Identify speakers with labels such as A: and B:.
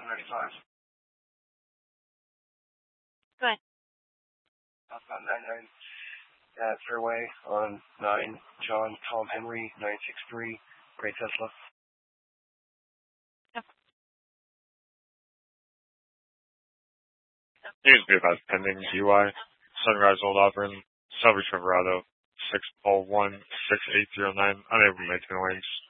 A: 195.
B: Go ahead.
A: Southbound 99 at Fairway on 9 John Tom Henry 963 Gray Tesla.
B: Yep.
C: News be about pending DUI. Sunrise Old Auburn, Salvage Silverado, 601-6809, unable to make no lanes.